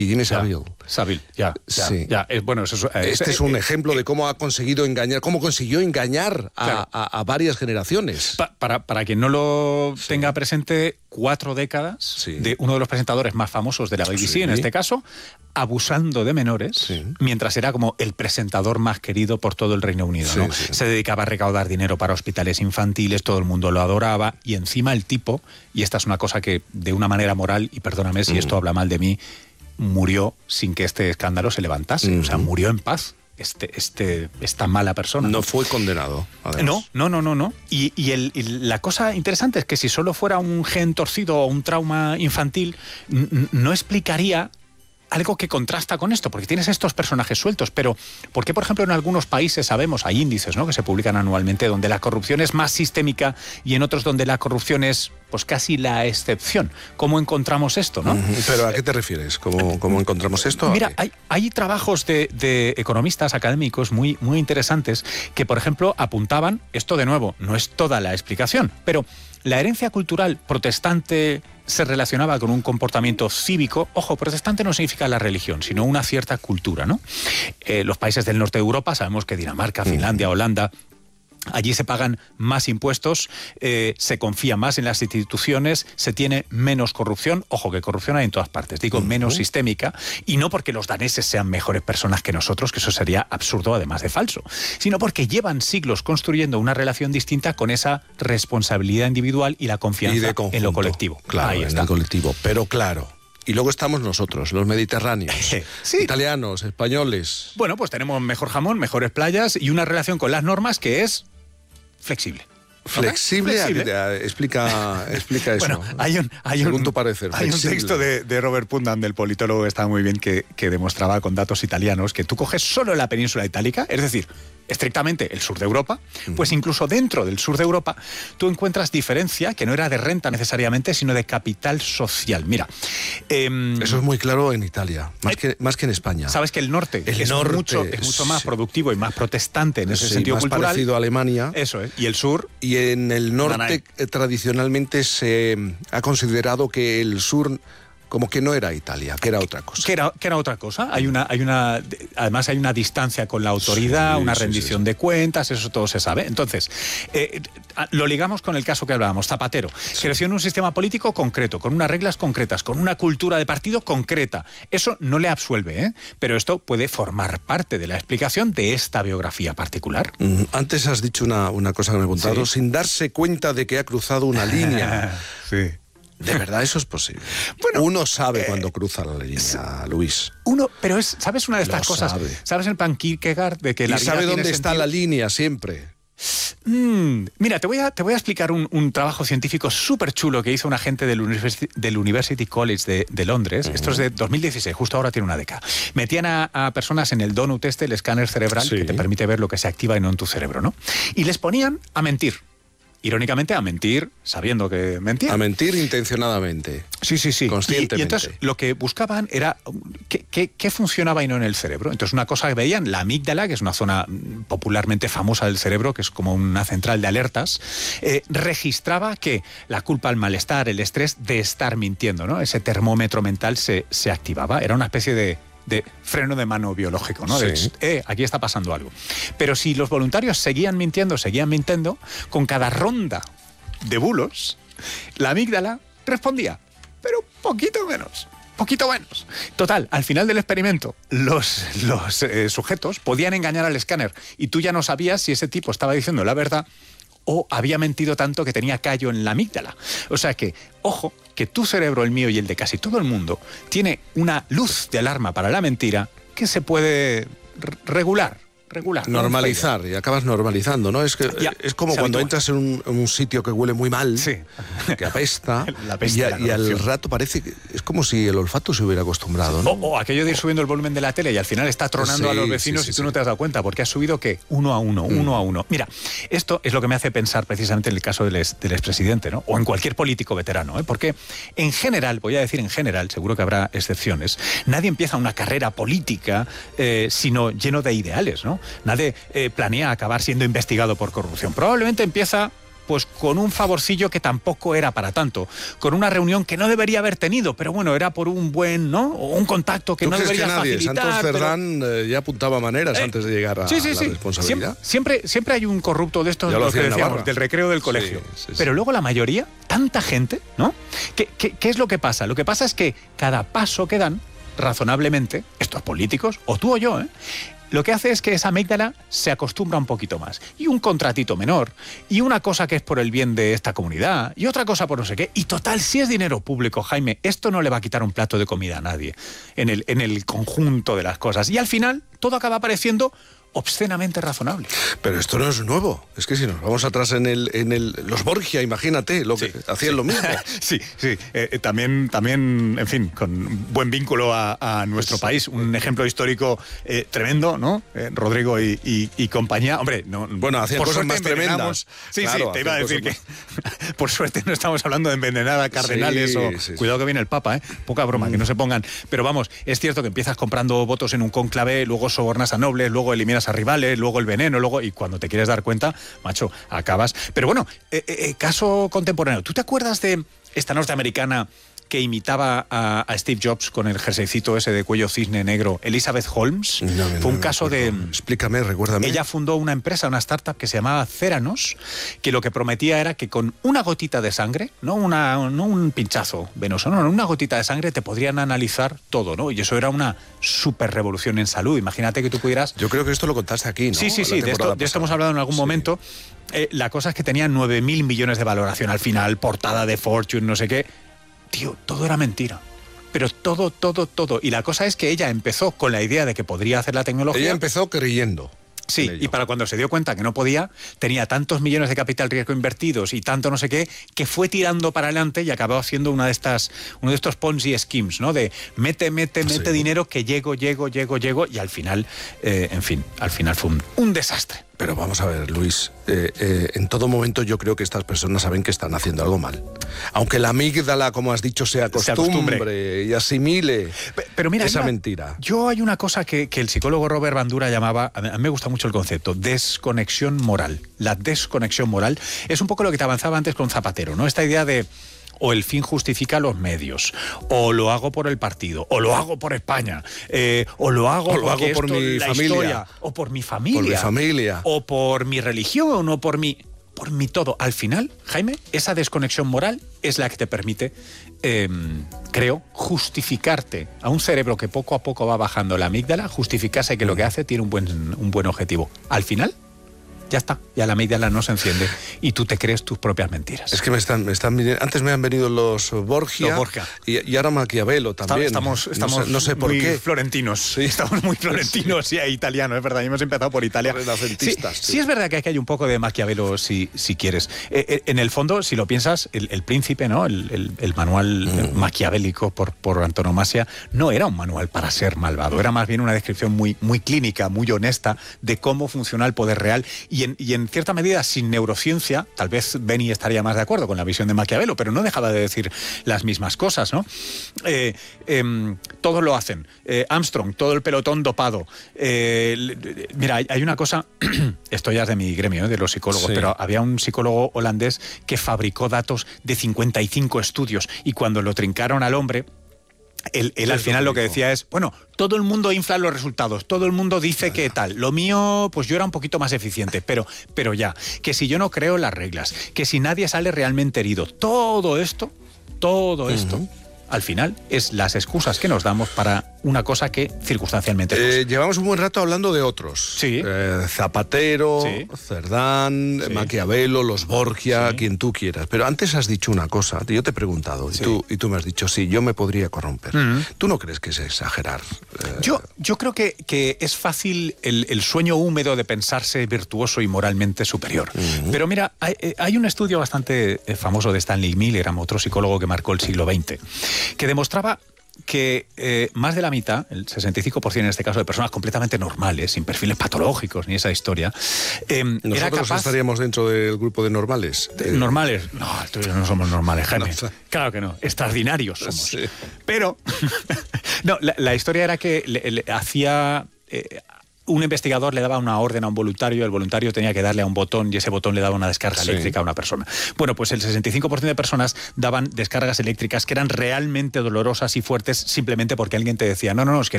Guinness Saville. Saville, ya. Sí. Bueno, este es un ejemplo de cómo consiguió engañar a varias generaciones. Para quien no lo tenga presente, 4 décadas de uno de los presentadores más famosos de la BBC, en este caso, abusando de menores, mientras era como el presentador más querido por todo el Reino Unido, ¿no? Se dedicaba a recaudar dinero para hospitales infantiles, todo el mundo lo adoraba, y encima el tipo, y esta es una cosa que de una manera moral, y perdóname si esto habla mal de mí, murió sin que este escándalo se levantase. O sea, murió en paz esta mala persona. No fue condenado, además. No. Y la cosa interesante es que si solo fuera un gen torcido o un trauma infantil, no explicaría algo que contrasta con esto, porque tienes estos personajes sueltos, pero ¿por qué, por ejemplo, en algunos países sabemos, hay índices, ¿no?, que se publican anualmente, donde la corrupción es más sistémica y en otros donde la corrupción es pues casi la excepción? ¿Cómo encontramos esto, no? ¿Pero a qué te refieres? ¿Cómo encontramos esto? Mira, hay trabajos de economistas académicos muy, muy interesantes que, por ejemplo, apuntaban, esto de nuevo, no es toda la explicación, pero la herencia cultural protestante se relacionaba con un comportamiento cívico. Ojo, protestante no significa la religión, sino una cierta cultura, ¿no? Los países del norte de Europa, sabemos que Dinamarca, Finlandia, Holanda, allí se pagan más impuestos, se confía más en las instituciones, se tiene menos corrupción. Ojo, que corrupción hay en todas partes, digo menos sistémica, y no porque los daneses sean mejores personas que nosotros, que eso sería absurdo además de falso, sino porque llevan siglos construyendo una relación distinta con esa responsabilidad individual y la confianza en lo colectivo. Claro, ahí está. En el colectivo, pero claro. Y luego estamos nosotros, los mediterráneos, italianos, españoles. Bueno, pues tenemos mejor jamón, mejores playas y una relación con las normas que es flexible. ¿Flexible? Explica eso. Bueno, según tu parecer, hay un texto de Robert Putnam, del politólogo, que está muy bien, que demostraba con datos italianos que tú coges solo la península itálica, es decir, estrictamente el sur de Europa, pues incluso dentro del sur de Europa tú encuentras diferencia que no era de renta necesariamente, sino de capital social. Mira, eso es muy claro en Italia, más que en España. Sabes que el norte es mucho más productivo y más protestante en ese sentido más cultural. Parecido a Alemania. Eso es. Y el sur. Y en el norte tradicionalmente se ha considerado que el sur como que no era Italia, que era otra cosa. Que era otra cosa. Además hay una distancia con la autoridad, una rendición de cuentas, eso todo se sabe. Entonces, lo ligamos con el caso que hablábamos, Zapatero. Creció en un sistema político concreto, con unas reglas concretas, con una cultura de partido concreta. Eso no le absuelve, pero esto puede formar parte de la explicación de esta biografía particular. Antes has dicho una cosa que me he preguntado, sin darse cuenta de que ha cruzado una línea. Sí. ¿De verdad eso es posible? Bueno, uno sabe cuando cruza la línea, Luis. Pero ¿sabes una de estas cosas? ¿Sabes el plan Kierkegaard de que la vida sabe dónde tiene está sentido? La línea siempre. Mira, te voy a explicar un trabajo científico súper chulo que hizo un agente del University College de Londres. Esto es de 2016, justo ahora tiene una década. Metían a personas en el donut el escáner cerebral, que te permite ver lo que se activa y no en tu cerebro, ¿no? Y les ponían a mentir. Irónicamente, a mentir sabiendo que mentían. A mentir intencionadamente. Sí. Conscientemente. Y entonces lo que buscaban era qué funcionaba y no en el cerebro. Entonces una cosa que veían, la amígdala, que es una zona popularmente famosa del cerebro, que es como una central de alertas, registraba que la culpa, el malestar, el estrés de estar mintiendo, ¿no? Ese termómetro mental se activaba. Era una especie de freno de mano biológico, ¿no? Aquí está pasando algo. Pero si los voluntarios seguían mintiendo, con cada ronda de bulos, la amígdala respondía, pero poquito menos. Total, al final del experimento, los sujetos podían engañar al escáner y tú ya no sabías si ese tipo estaba diciendo la verdad o había mentido tanto que tenía callo en la amígdala. O sea que, ojo, que tu cerebro, el mío y el de casi todo el mundo, tiene una luz de alarma para la mentira que se puede regular. Normalizar, y acabas normalizando, ¿no? Es como cuando entras en un sitio que huele muy mal, que apesta, y al rato parece que es como si el olfato se hubiera acostumbrado, ¿no? O aquello de ir subiendo el volumen de la tele y al final está tronando a los vecinos y tú no te has dado cuenta, porque has subido, ¿qué? Uno a uno. Mira, esto es lo que me hace pensar precisamente en el caso del expresidente, ¿no? O en cualquier político veterano, ¿eh? Porque en general, voy a decir en general, seguro que habrá excepciones, nadie empieza una carrera política sino lleno de ideales, ¿no? Nadie planea acabar siendo investigado por corrupción. Probablemente empieza pues con un favorcillo que tampoco era para tanto, con una reunión que no debería haber tenido, pero bueno, era por un buen, ¿no? O un contacto que no debería facilitar. Santos Cerdán ya apuntaba maneras antes de llegar a la responsabilidad. Siempre hay un corrupto de estos, lo que decíamos, del recreo del colegio. Sí. Pero luego la mayoría, tanta gente, ¿no? ¿Qué es lo que pasa? Lo que pasa es que cada paso que dan, razonablemente, estos políticos, o tú o yo, lo que hace es que esa amígdala se acostumbra un poquito más. Y un contratito menor, y una cosa que es por el bien de esta comunidad, y otra cosa por no sé qué. Y total, si es dinero público, Jaime, esto no le va a quitar un plato de comida a nadie en el conjunto de las cosas. Y al final, todo acaba pareciendo obscenamente razonable. Pero esto no es nuevo. Es que si nos vamos atrás en los Borgia, imagínate, lo que hacían lo mismo. Sí. También, en fin, con buen vínculo a nuestro país. Un ejemplo histórico tremendo, ¿no? Rodrigo y compañía. Hombre, no. Bueno, hacían cosas más tremendas. Sí, claro, te iba a decir que por suerte no estamos hablando de envenenar a cardenales cuidado que viene el Papa, poca broma, que no se pongan. Pero vamos, es cierto que empiezas comprando votos en un cónclave, luego sobornas a nobles, luego eliminas a rivales, luego el veneno, y cuando te quieres dar cuenta, macho, acabas. Pero bueno, caso contemporáneo. ¿Tú te acuerdas de esta norteamericana que imitaba a Steve Jobs con el jerseycito ese de cuello cisne negro, Elizabeth Holmes? Fue un caso de... Explícame, recuérdame. Ella fundó una empresa, una startup que se llamaba Theranos, que lo que prometía era que con una gotita de sangre, no un pinchazo venoso, no, una gotita de sangre te podrían analizar todo, ¿no? Y eso era una super revolución en salud. Imagínate que tú pudieras... Yo creo que esto lo contaste aquí, ¿no? Sí, de esto hemos hablado en algún momento. La cosa es que tenía 9.000 millones de valoración al final, portada de Fortune, no sé qué. Tío, todo era mentira. Pero todo. Y la cosa es que ella empezó con la idea de que podría hacer la tecnología. Ella empezó creyendo. Sí, y para cuando se dio cuenta que no podía, tenía tantos millones de capital riesgo invertidos y tanto no sé qué, que fue tirando para adelante y acabó haciendo uno de estos Ponzi schemes, ¿no? De mete dinero que llego, y al final, al final fue un desastre. Pero vamos a ver, Luis, en todo momento yo creo que estas personas saben que están haciendo algo mal. Aunque la amígdala, como has dicho, se acostumbre y asimile esa mentira. Hay una cosa que el psicólogo Robert Bandura llamaba, a mí me gusta mucho el concepto, desconexión moral. La desconexión moral es un poco lo que te avanzaba antes con Zapatero, ¿no? Esta idea de... o el fin justifica los medios, o lo hago por el partido, o lo hago por España, o lo hago por mi familia, historia, o por mi familia, o por mi religión, o por mi todo. Al final, Jaime, esa desconexión moral es la que te permite, creo, justificarte a un cerebro que poco a poco va bajando la amígdala, justificarse que lo que hace tiene un buen objetivo. Al final, ya está, ya la amígdala no se enciende y tú te crees tus propias mentiras. Es que me están antes me han venido los Borgia. Y ahora Maquiavelo también. Estamos no sé por qué. Florentinos. Sí. Estamos muy florentinos y italianos, es verdad. Y hemos empezado por Italia. Renacentistas. Sí, es verdad que aquí hay un poco de Maquiavelo, si quieres. En el fondo, si lo piensas, el Príncipe, ¿no? El manual maquiavélico por antonomasia, no era un manual para ser malvado. Era más bien una descripción muy, muy clínica, muy honesta de cómo funciona el poder real. Y en cierta medida, sin neurociencia, tal vez Beni estaría más de acuerdo con la visión de Maquiavelo, pero no dejaba de decir las mismas cosas, ¿no? Todos lo hacen. Armstrong, todo el pelotón dopado. Mira, hay una cosa, esto ya es de mi gremio, de los psicólogos, pero había un psicólogo holandés que fabricó datos de 55 estudios y cuando lo trincaron al hombre, él al final lo que decía es, bueno, todo el mundo infla los resultados, todo el mundo dice que tal, lo mío, pues yo era un poquito más eficiente, pero ya, que si yo no creo las reglas, que si nadie sale realmente herido, todo esto, al final es las excusas que nos damos para una cosa que circunstancialmente llevamos un buen rato hablando de otros. Sí. Zapatero, Cerdán, Maquiavelo, los Borgia, quien tú quieras. Pero antes has dicho una cosa, yo te he preguntado y tú me has dicho, sí, yo me podría corromper. ¿Tú no crees que es exagerar? Yo creo que es fácil el sueño húmedo de pensarse virtuoso y moralmente superior. Pero mira, hay un estudio bastante famoso de Stanley Milgram, otro psicólogo que marcó el siglo XX, que demostraba que más de la mitad, el 65% en este caso, de personas completamente normales, sin perfiles patológicos ni esa historia, ¿nosotros era capaz... estaríamos dentro del grupo de normales? ¿Normales? No, no somos normales, Jaime. No, claro que no, extraordinarios somos. Sí. Pero, no, la historia era que hacía... un investigador le daba una orden a un voluntario, el voluntario tenía que darle a un botón y ese botón le daba una descarga eléctrica a una persona. Bueno, pues el 65% de personas daban descargas eléctricas que eran realmente dolorosas y fuertes simplemente porque alguien te decía, no, es que